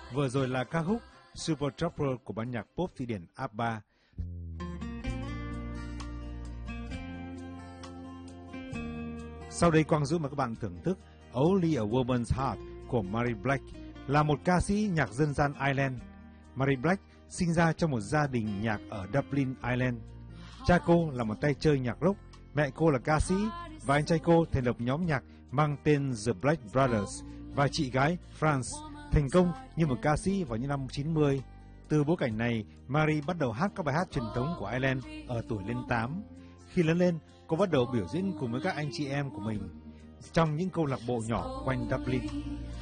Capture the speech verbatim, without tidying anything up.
Vừa rồi là ca khúc Supertramper của ban nhạc pop Thụy Điển ABBA. Sau đây Quang Dũng mời các bạn thưởng thức Only a Woman's Heart của Mary Black, là một ca sĩ nhạc dân gian Ireland. Mary Black sinh ra trong một gia đình nhạc ở Dublin, Ireland. Cha cô là một tay chơi nhạc rock, mẹ cô là ca sĩ và anh trai cô thành lập nhóm nhạc mang tên The Black Brothers, và chị gái France thành công như một ca sĩ vào những năm chín mươi. Từ bối cảnh này, Mary bắt đầu hát các bài hát truyền thống của Ireland ở tuổi lên tám. Khi lớn lên, cô bắt đầu biểu diễn cùng với các anh chị em của mình trong những câu lạc bộ nhỏ quanh Dublin.